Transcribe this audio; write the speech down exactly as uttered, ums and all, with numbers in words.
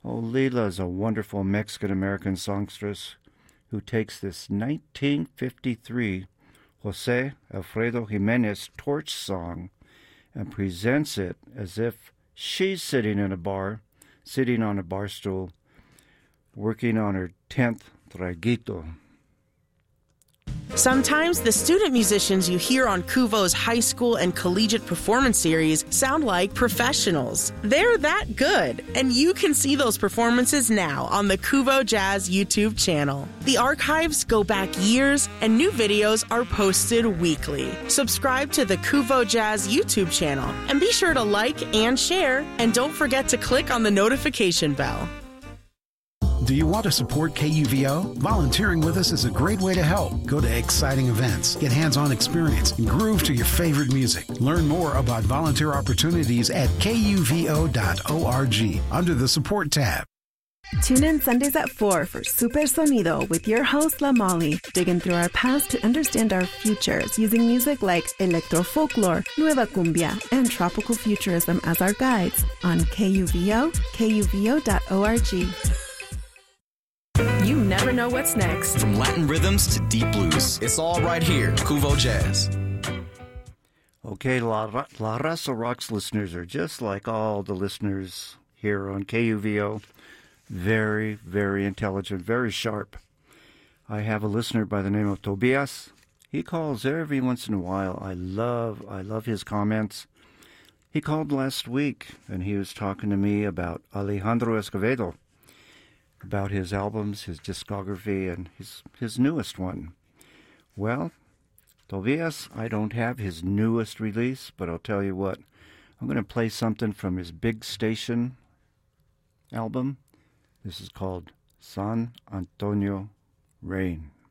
Oh, Leela is a wonderful Mexican-American songstress who takes this nineteen fifty-three Jose Alfredo Jimenez Torch song and presents it as if she's sitting in a bar, sitting on a bar stool, working on her tenth traguito. Sometimes the student musicians you hear on Kuvo's high school and collegiate performance series sound like professionals. They're that good, and you can see those performances now on the Kuvo Jazz YouTube channel. The archives go back years, and new videos are posted weekly. Subscribe to the Kuvo Jazz YouTube channel, and be sure to like and share, and don't forget to click on the notification bell. Do you want to support K U V O? Volunteering with us is a great way to help. Go to exciting events, get hands-on experience, and groove to your favorite music. Learn more about volunteer opportunities at K U V O dot org under the Support tab. Tune in Sundays at four for Super Sonido with your host, La Molly, digging through our past to understand our futures using music like electro folklore, nueva cumbia, and tropical futurism as our guides on K U V O, K U V O dot org. You never know what's next. From Latin rhythms to deep blues, it's all right here. Kuvo Jazz. Okay, La, Ra- La Raza Rocks listeners are just like all the listeners here on K U V O. Very, very intelligent, very sharp. I have a listener by the name of Tobias. He calls every once in a while. I love, I love his comments. He called last week, and he was talking to me about Alejandro Escovedo, about his albums, his discography, and his, his newest one. Well, Tobias, I don't have his newest release, but I'll tell you what, I'm going to play something from his Big Station album. This is called San Antonio Rain.